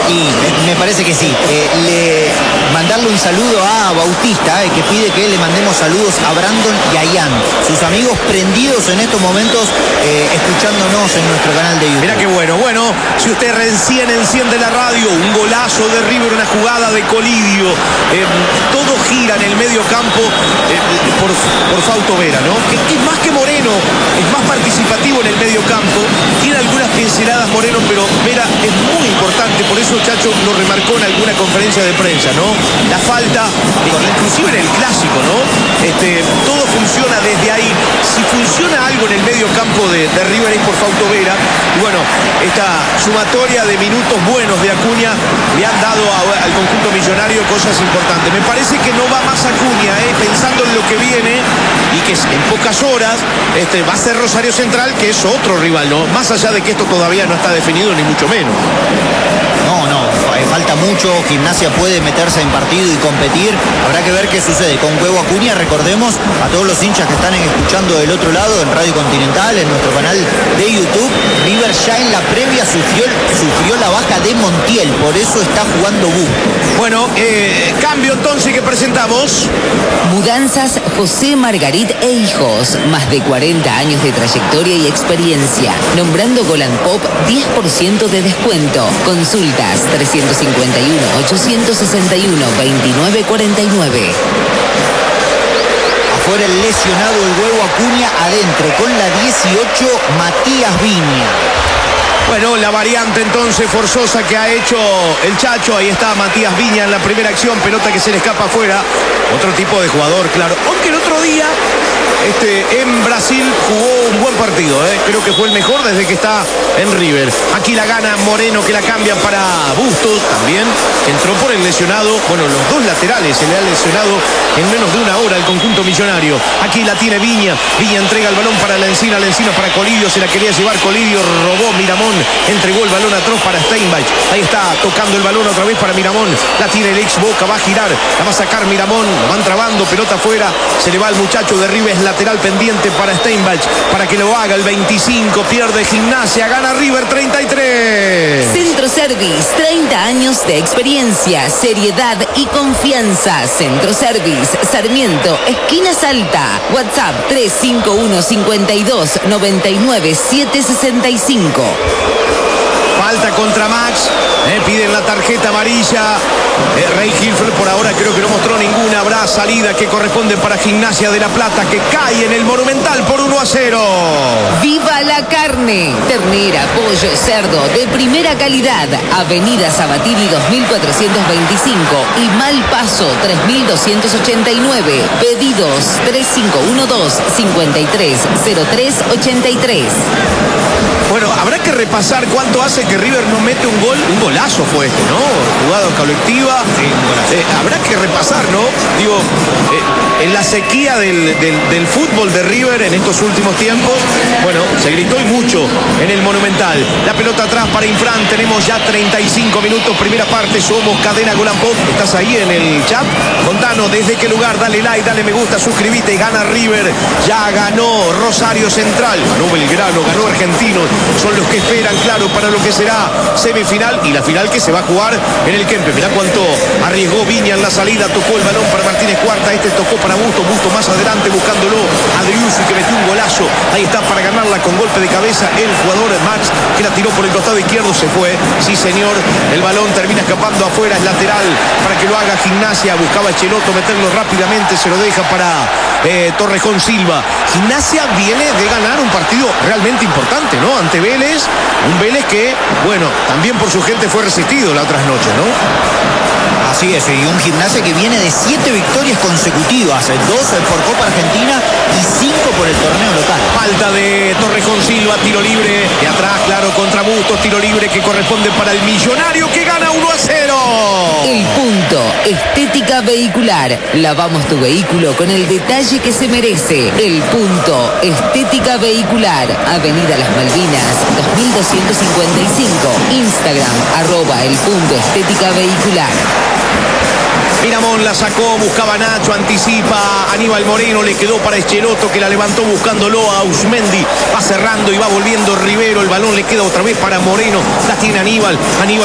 Y me parece que sí. Mandarle un saludo a Bautista, que pide que le mandemos saludos a Brandon y a Ian, sus amigos prendidos en estos momentos, escuchándonos en nuestro canal de YouTube. Mirá qué bueno. Bueno, si usted recién enciende la radio, un golazo de River, una jugada de Colidio. Todo gira en el medio campo por Fausto Vera, ¿no? Que es más que Moreno, es más participativo en el medio campo. Tiene algunas pinceladas Moreno, pero Vera es muy importante. Por eso Chacho lo remarcó en alguna conferencia de prensa, ¿no? La falta, inclusive en el clásico, ¿no? Todo funciona desde ahí. Si funciona algo en el medio campo de River es por Fausto Vera. Y bueno, esta sumatoria de minutos buenos de Acuña le han dado al conjunto millonario cosas importantes. Me parece que no va más Acuña, pensando en lo que viene y que en pocas horas va a ser Rosario Central, que es otro rival, ¿no? Más allá de que esto todavía no está definido, ni mucho menos. No, falta mucho. Gimnasia puede meterse en partido y competir. Habrá que ver qué sucede con Hugo Acuña. Recordemos a todos los hinchas que están escuchando del otro lado en Radio Continental, en nuestro canal de YouTube, River ya en la previa sufrió la baja de Montiel, por eso está jugando Bu. Bueno, cambio entonces que presentamos. Mudanzas José Margarit e Hijos. Más de 40 años de trayectoria y experiencia. Nombrando Golan Pop, 10% de descuento. Consultas 351-861-2949. Afuera el lesionado, el Huevo Acuña. Adentro con la 18, Matías Viña. Bueno, la variante entonces forzosa que ha hecho el Chacho. Ahí está Matías Viña en la primera acción. Pelota que se le escapa afuera. Otro tipo de jugador, claro. Aunque el otro día en Brasil jugó un buen partido. Creo que fue el mejor desde que está en River. Aquí la gana Moreno, que la cambian para Bustos también, que entró por el lesionado. Bueno, los dos laterales se le ha lesionado en menos de una hora el conjunto millonario. Aquí la tiene Viña. Viña entrega el balón para Lencina para Colidio. Se la quería llevar Colidio. Robó Miramón. Entregó el balón atrás para Steinbach. Ahí está tocando el balón otra vez para Miramón. La tiene el ex Boca. Va a girar. La va a sacar Miramón. Lo van trabando. Pelota afuera. Se le va al muchacho de River. Lateral pendiente para Steinbach. Para que lo haga el 25. Pierde Gimnasia. Gana River 33. Centro Service. 30 años de experiencia, seriedad y confianza. Centro Service. Sarmiento. Esquina Salta. WhatsApp 351 52 99 765. Falta contra Max. Piden la tarjeta amarilla. Rey Hilfer por ahora creo que no mostró ninguna. Habrá salida que corresponde para Gimnasia de La Plata, que cae en el Monumental por 1-0. ¡Viva la carne! Ternera, pollo, cerdo de primera calidad. Avenida Sabatini 2425 y Malpaso 3289. Pedidos 3512-530383. Bueno, habrá que repasar cuánto hace que River no mete un gol. Un golazo fue ¿no? Jugada colectiva. Habrá que repasar, ¿no? Digo, en la sequía del fútbol de River en estos últimos tiempos, bueno, se gritó y mucho en el Monumental. La pelota atrás para Infran. Tenemos ya 35 minutos, primera parte. Somos Cadena Golan Pop. ¿Estás ahí en el chat? Contanos desde qué lugar. Dale like, dale me gusta, suscríbete. Gana River. Ya ganó Rosario Central. Ganó Belgrano, ganó Argentinos. Son los que esperan, claro, para lo que será semifinal y la final que se va a jugar en el Kempe. Mirá cuánto arriesgó Viña en la salida. Tocó el balón para Martínez Cuarta. Tocó para Busto más adelante buscándolo a Driussi, que metió un golazo. Ahí está para ganarla con golpe de cabeza el jugador Max, que la tiró por el costado izquierdo. Se fue, sí señor. El balón termina escapando afuera. Es lateral para que lo haga Gimnasia. Buscaba Cheloto meterlo rápidamente. Se lo deja para Torrejón Silva. Gimnasia viene de ganar un partido realmente importante, ¿no? Ante Vélez. Un Vélez que, bueno, también por su gente fue resistido la otra noche, ¿no? Así es, y un Gimnasia que viene de 7 victorias consecutivas, 2 por Copa Argentina y 5 por el torneo local. Falta de Torrejón Silva, tiro libre de atrás, claro, contra Bustos, tiro libre que corresponde para el Millonario, que gana 1-0. El Punto, estética vehicular. Lavamos tu vehículo con el detalle que se merece. El Punto, estética vehicular. Avenida Las Malvinas, 2255. Instagram, @elpuntoestética vehicular. Miramón la sacó, buscaba Nacho, anticipa Aníbal Moreno, le quedó para Echeloto, que la levantó buscándolo a Ausmendi, va cerrando y va volviendo Rivero, el balón le queda otra vez para Moreno, la tiene Aníbal